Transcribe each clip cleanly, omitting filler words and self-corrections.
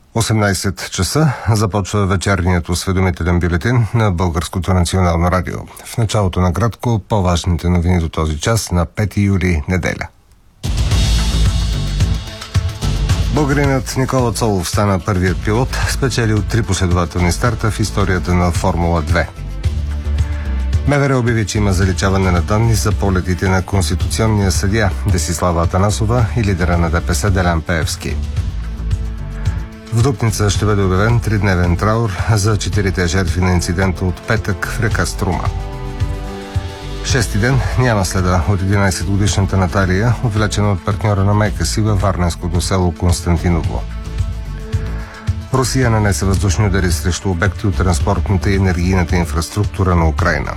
18 часа започва вечерният осведомителен бюлетин на Българското национално радио. В началото на кратко по-важните новини до този час на 5 юли, неделя. Българинът Никола Цолов стана първият пилот, спечелил 3 последователни старта в историята на Формула 2. МВР обяви, че има заличаване на данни за полетите на конституционния съдия Десислава Атанасова и лидера на ДПС Делян Пеевски. В Дупница ще бъде обявен 3-дневен траур за 4 жертви на инцидента от петък в река Струма. Шести ден няма следа от 11-годишната Наталия, отвлечена от партньора на майка си във варненското село Константиново. Русия нанесе въздушни удари срещу обекти от транспортната и енергийната инфраструктура на Украйна.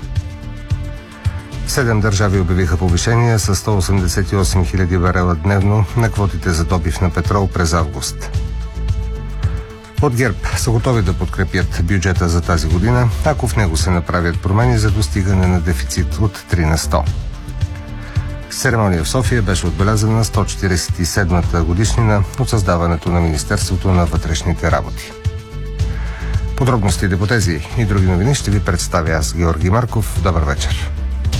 7 държави обявиха повишение с 188 000 барела дневно на квотите за добив на петрол през август. От ГЕРБ са готови да подкрепят бюджета за тази година, ако в него се направят промени за достигане на дефицит от 3 на 100. Церемония в София беше отбелязана 147-та годишнина от създаването на Министерството на вътрешните работи. Подробностите по тези и други новини ще ви представя аз, Георги Марков. Добър вечер!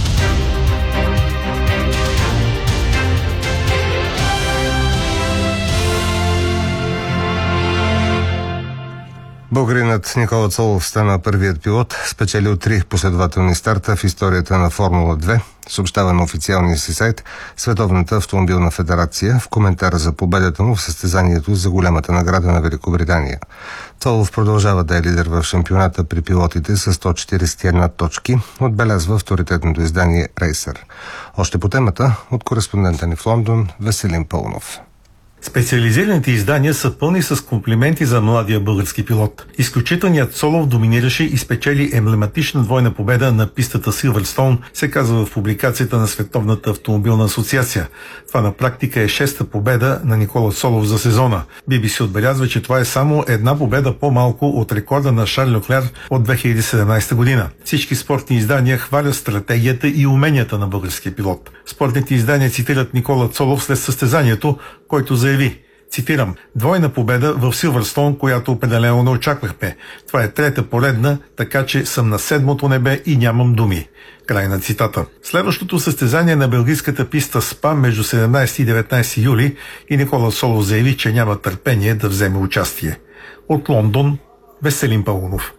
Българинът Никола Цолов стана първият пилот, спечелил 3 последователни старта в историята на Формула 2, съобщава на официалния си сайт Световната автомобилна федерация в коментара за победата му в състезанието за голямата награда на Великобритания. Цолов продължава да е лидер в шампионата при пилотите с 141 точки, отбелязва авторитетното издание Racer. Още по темата от кореспондента ни в Лондон Веселин Пълнов. Специализираните издания са пълни с комплименти за младия български пилот. Изключителният Цолов доминираше и спечели емблематична двойна победа на пистата Силвърстоун, се казва в публикацията на Световната автомобилна асоциация. Това на практика е 6-та победа на Никола Цолов за сезона. BBC отбелязва, че това е само една победа по-малко от рекорда на Шарл Леклер от 2017 година. Всички спортни издания хвалят стратегията и уменията на българския пилот. Спортните издания цитират Никола Цолов след състезанието, който заяви, цитирам, двойна победа в Силвърстоун, която определено не очаквахме. Това е 3-та поредна, така че съм на 7-то небе и нямам думи. Край на цитата. Следващото състезание на белгийската писта СПА между 17 и 19 юли и Никола Цолов заяви, че няма търпение да вземе участие. От Лондон, Веселин Пълнов.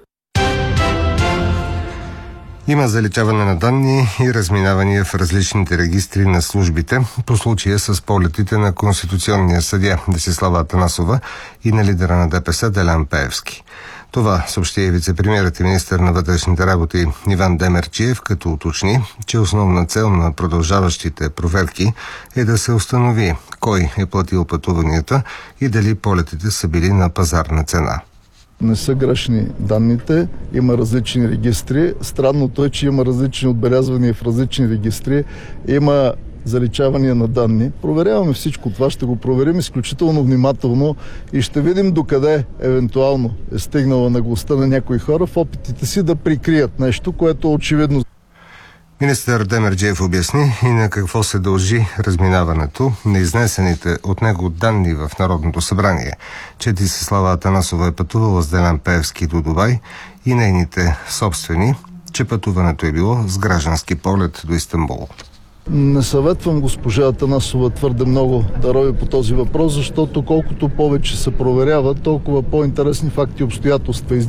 Има заличаване на данни и разминавания в различните регистри на службите по случая с полетите на конституционния съдия Десислава Атанасова и на лидера на ДПС Делян Пеевски. Това съобщи и вице-премиерът и министър на вътрешните работи Иван Демерджиев, като уточни, че основна цел на продължаващите проверки е да се установи кой е платил пътуванията и дали полетите са били на пазарна цена. Не са грешни данните, има различни регистри. Странното е, че има различни отбелязвания в различни регистри, има заличавания на данни. Проверяваме всичко това, ще го проверим изключително внимателно и ще видим докъде евентуално е стигнала наглостта на някои хора в опитите си да прикрият нещо, което е очевидно. Министър Демерджиев обясни и на какво се дължи разминаването на изнесените от него данни в Народното събрание, че Десислава Атанасова е пътувала с Делян Пеевски до Дубай и нейните собствени, че пътуването е било с граждански полет до Истанбул. Не съветвам госпожа Атанасова твърде много да рови по този въпрос, защото колкото повече се проверява, толкова по-интересни факти и обстоятелства